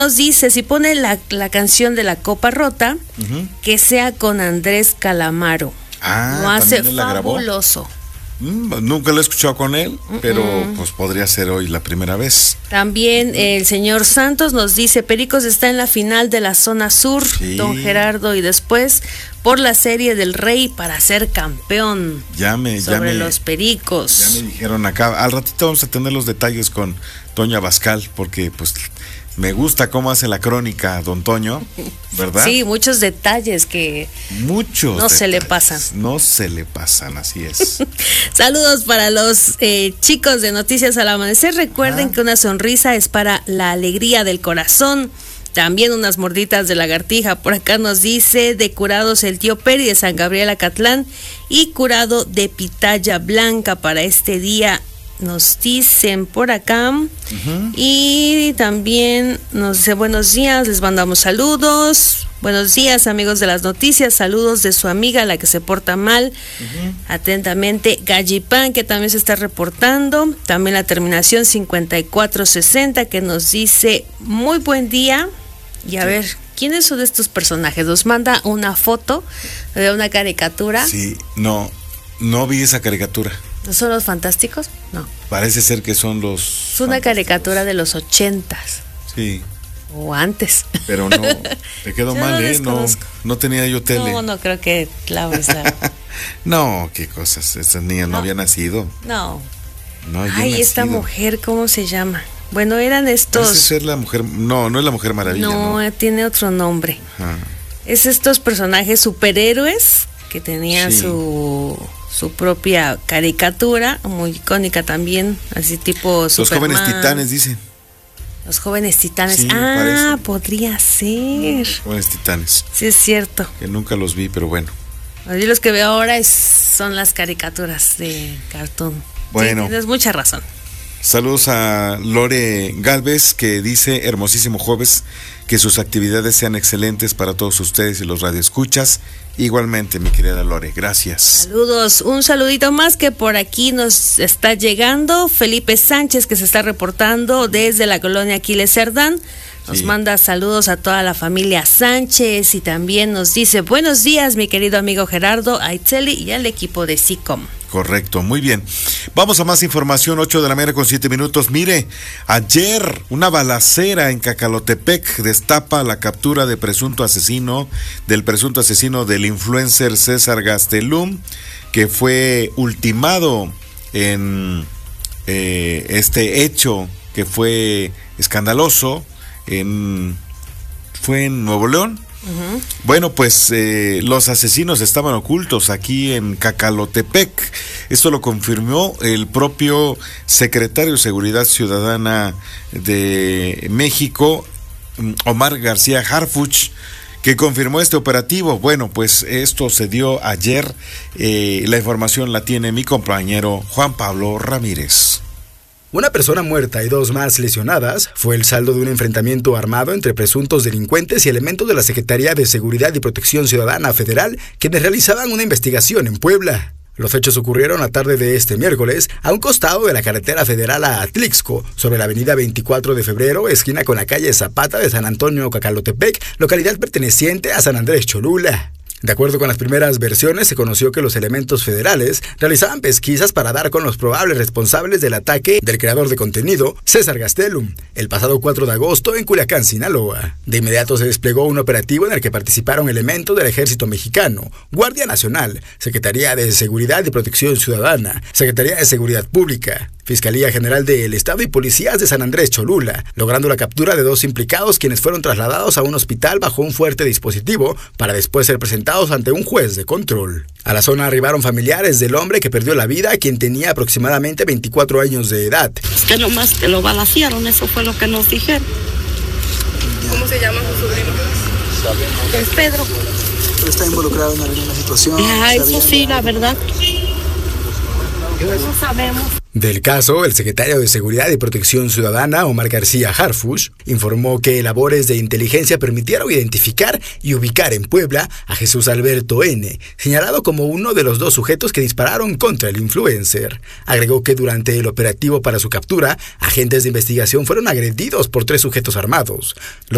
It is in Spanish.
Nos dice, si pone la canción de La Copa Rota, que sea con Andrés Calamaro. Lo hace fabuloso. Nunca lo he escuchado con él, pero pues podría ser hoy la primera vez. También el señor Santos nos dice, Pericos está en la final de la zona sur, sí. Don Gerardo, y después por la serie del Rey para ser campeón. Sobre los Pericos. Ya me dijeron acá, al ratito vamos a tener los detalles con Toño Abascal, porque pues me gusta cómo hace la crónica don Toño, ¿verdad? Sí, muchos detalles que se le pasan. No se le pasan, así es. Saludos para los chicos de Noticias al Amanecer. Recuerden que una sonrisa es para la alegría del corazón. También unas morditas de lagartija. Por acá nos dice, de curados el tío Peri de San Gabriel Acatlán y curado de pitaya blanca para este día. Nos dicen por acá. Y también nos dice buenos días, les mandamos saludos. Buenos días, amigos de las noticias, saludos de su amiga, la que se porta mal. Atentamente, Gallipán, que también se está reportando. También la terminación 5460, que nos dice muy buen día. Y a ver, ¿quiénes son estos personajes? Nos manda una foto de una caricatura. Sí, no vi esa caricatura. ¿No son los Fantásticos? No. Parece ser que son los... Es una caricatura de los 80s. Sí. O antes. Pero no, te quedó mal, no tenía yo tele. No creo que la No, qué cosas, esas niñas no habían nacido. No. Ay, esta mujer, ¿cómo se llama? Bueno, eran estos... Parece ser la mujer, no es la Mujer Maravilla. No, tiene otro nombre. Es estos personajes superhéroes que tenían su propia caricatura, muy icónica también, así tipo Superman. Los Jóvenes Titanes, dicen. Los Jóvenes Titanes, sí, podría ser. Jóvenes Titanes. Sí, es cierto. Que nunca los vi, pero bueno. Yo los que veo ahora son las caricaturas de Cartoon. Bueno. Sí, tienes mucha razón. Saludos a Lore Galvez, que dice, hermosísimo jueves, que sus actividades sean excelentes para todos ustedes y los radioescuchas. Igualmente, mi querida Lore, gracias. Saludos, un saludito más que por aquí nos está llegando. Felipe Sánchez, que se está reportando desde la colonia Aquiles Cerdán. Nos manda saludos a toda la familia Sánchez y también nos dice, buenos días, mi querido amigo Gerardo, a Itzeli y al equipo de SICOM. Correcto, muy bien. Vamos a más información, 8:07 a.m. Mire, ayer una balacera en Cacalotepec destapa la captura del presunto asesino del influencer César Gastelum, que fue ultimado en este hecho que fue escandaloso. Fue en Nuevo León. Bueno, pues los asesinos estaban ocultos aquí en Cacalotepec. Esto lo confirmó el propio secretario de Seguridad Ciudadana de México, Omar García Harfuch, que confirmó este operativo. Bueno, pues esto se dio ayer. La información la tiene mi compañero Juan Pablo Ramírez. Una persona muerta y 2 más lesionadas fue el saldo de un enfrentamiento armado entre presuntos delincuentes y elementos de la Secretaría de Seguridad y Protección Ciudadana Federal, quienes realizaban una investigación en Puebla. Los hechos ocurrieron la tarde de este miércoles a un costado de la carretera federal a Atlixco, sobre la avenida 24 de febrero, esquina con la calle Zapata de San Antonio, Cacalotepec, localidad perteneciente a San Andrés Cholula. De acuerdo con las primeras versiones, se conoció que los elementos federales realizaban pesquisas para dar con los probables responsables del ataque del creador de contenido, César Gastelum, el pasado 4 de agosto en Culiacán, Sinaloa. De inmediato se desplegó un operativo en el que participaron elementos del Ejército Mexicano, Guardia Nacional, Secretaría de Seguridad y Protección Ciudadana, Secretaría de Seguridad Pública, Fiscalía General del Estado y policías de San Andrés Cholula, logrando la captura de 2 implicados, quienes fueron trasladados a un hospital bajo un fuerte dispositivo para después ser presentados ante un juez de control. A la zona arribaron familiares del hombre que perdió la vida, quien tenía aproximadamente 24 años de edad. Es que nomás que lo balacearon, eso fue lo que nos dijeron. ¿Cómo se llama su sobrino? Es Pedro. ¿Está involucrado en alguna situación? Eso sí, la verdad. No sabemos. Del caso, el secretario de Seguridad y Protección Ciudadana, Omar García Harfuch, informó que labores de inteligencia permitieron identificar y ubicar en Puebla a Jesús Alberto N., señalado como uno de los 2 sujetos que dispararon contra el influencer. Agregó que durante el operativo para su captura, agentes de investigación fueron agredidos por 3 sujetos armados.